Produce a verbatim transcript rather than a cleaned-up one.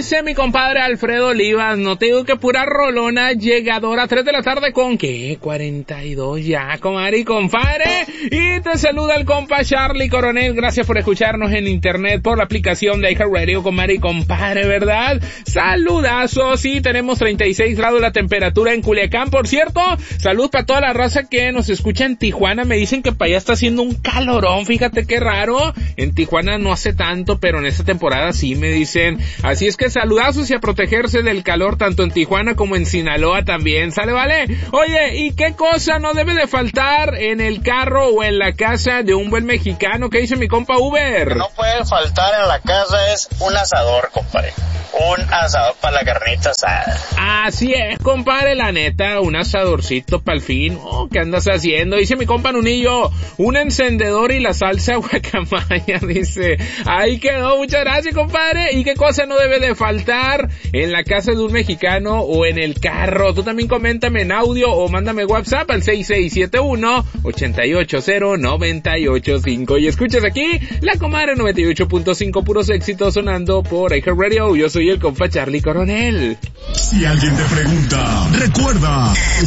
Dice mi compadre Alfredo Olivas, no te digo que pura rolona llegadora, tres de la tarde con, ¿qué? cuarenta y dos ya, comadre y compadre. Y te saluda el compa Charlie Coronel, gracias por escucharnos en internet, por la aplicación de iHeartRadio, comadre y compadre, ¿verdad? Saludazos, sí, tenemos treinta y seis grados la temperatura en Culiacán, por cierto. Salud para toda la raza que nos escucha en Tijuana, me dicen que para allá está haciendo un calorón, fíjate qué raro. En Tijuana no hace tanto, pero en esta temporada sí, me dicen. Así es que saludazos y a protegerse del calor tanto en Tijuana como en Sinaloa también, ¿sale, vale? Oye, ¿y qué cosa no debe de faltar en el carro o en la casa de un buen mexicano? ¿Qué dice mi compa Uber? Lo que no puede faltar en la casa es un asador, compadre. Un asador para la carnita asada. Así es, compadre, la neta, un asadorcito para el fin. Oh, ¿qué andas haciendo? Dice mi compa Nunillo, un encendedor y la salsa guacamaya, dice. Ahí quedó, muchas gracias, compadre. ¿Y qué cosa no debe de faltar en la casa de un mexicano o en el carro? Tú también coméntame en audio o mándame WhatsApp al seis seis siete uno, ocho ocho cero, nueve ocho cinco. Y escuchas aquí la comadre noventa y ocho punto cinco, puros éxitos sonando por iHeartRadio. Yo soy el compa Charlie Coronel. Si alguien te pregunta, recuerda,